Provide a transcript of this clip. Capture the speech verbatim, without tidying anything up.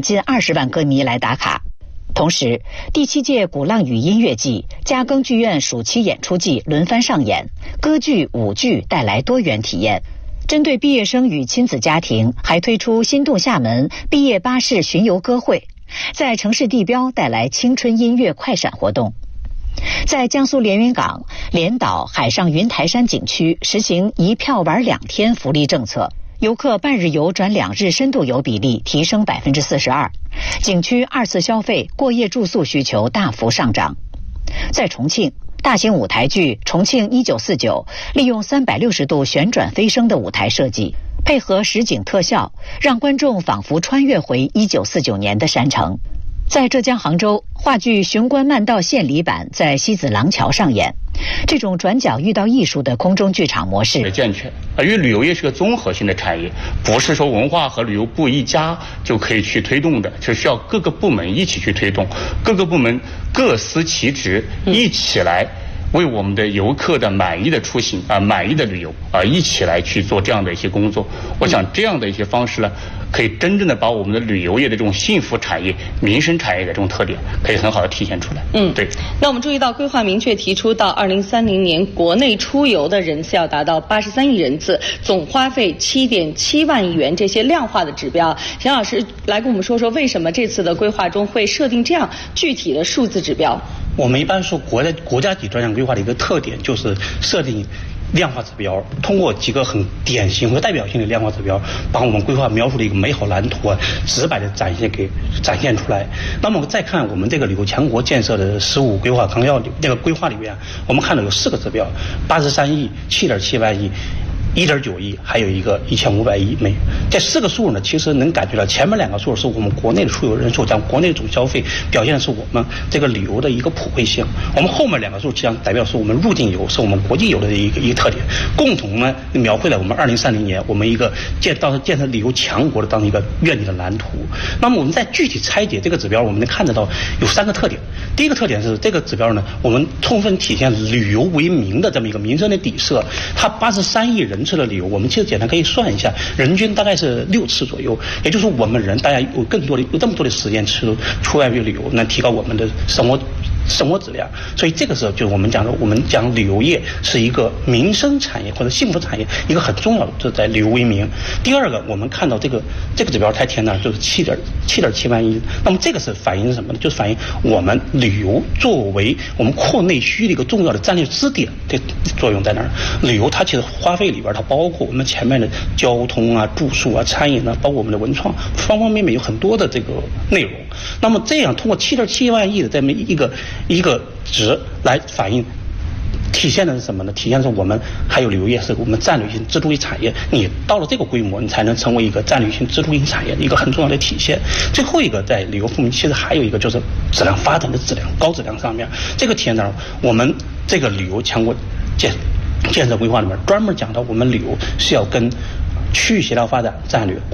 引近二十万歌迷来打卡。同时，第七届鼓浪屿音乐季、嘉庚剧院暑期演出季轮番上演，歌剧、舞剧带来多元体验。针对毕业生与亲子家庭，还推出心动厦门毕业巴士巡游歌会，在城市地标带来青春音乐快闪活动。在江苏连云港连岛海上云台山景区实行一票玩两天福利政策，游客半日游转两日深度游比例提升百分之四十二，景区二次消费、过夜住宿需求大幅上涨。在重庆，大型舞台剧《重庆一九四九》利用三百六十度旋转飞升的舞台设计，配合实景特效，让观众仿佛穿越回一九四九年的山城。在浙江杭州，话剧《雄关漫道献礼版》在西子廊桥上演。这种转角遇到艺术的空中剧场模式健全，因为旅游业是个综合性的产业，不是说文化和旅游部一家就可以去推动的，是需要各个部门一起去推动，各个部门各司其职，一起来为我们的游客的满意的出行啊、呃、满意的旅游啊、呃、一起来去做这样的一些工作。我想这样的一些方式呢，可以真正的把我们的旅游业的这种幸福产业、民生产业的这种特点，可以很好的体现出来。 嗯， 对。 那我们注意到规划明确提出，到二零三零年国内出游的人次要达到八十三亿人次，总花费七点七万亿元，这些量化的指标。田老师来跟我们说说，为什么这次的规划中会设定这样具体的数字指标？ 我们一般说国家国家级专项规划的一个特点就是设定量化指标，通过几个很典型和代表性的量化指标，把我们规划描述的一个美好蓝图啊，直白的展现给展现出来。那么再看我们这个旅游强国建设的十五规划纲要里那个规划里面，我们看到有四个指标：八十三亿、七点七万亿、一点九亿，还有一个一千五百亿美元。这四个数呢，其实能感觉到前面两个数是我们国内的出游人数，将国内总消费表现的是我们这个旅游的一个普惠性。我们后面两个数实际上代表是我们入境游，是我们国际游的一个一个特点，共同呢描绘了我们二零三零年我们一个建到建设旅游强国的当一个愿景的蓝图。那么我们在具体拆解这个指标，我们能看得到有三个特点。第一个特点是这个指标呢，我们充分体现旅游为民的这么一个民生的底色。它八十三亿人次的旅游，我们其实简单可以算一下，人均大概是六次左右，也就是我们人大家有更多的有这么多的时间出出外去旅游，能提高我们的生活生活质量。所以这个时候就是我们讲的，我们讲旅游业是一个民生产业或者幸福产业一个很重要的，就是在旅游为民。第二个，我们看到这个这个指标太天呢，就是七点七点七万亿。那么这个是反映是什么呢？就是反映我们旅游作为我们扩内需的一个重要的战略支点的作用在哪儿？旅游它其实花费里边，它包括我们前面的交通啊、住宿啊、餐饮啊，包括我们的文创方方面面有很多的这个内容。那么这样通过七点七万亿的这么一个一个值来反映，体现的是什么呢？体现的是我们还有旅游业是我们战略性支柱型产业，你到了这个规模，你才能成为一个战略性支柱型产业的一个很重要的体现。最后一个在旅游方面，其实还有一个就是质量发展的质量、高质量上面，这个体现到我们这个旅游强国建建设规划里面专门讲到，我们旅游是要跟区域协调发展战略。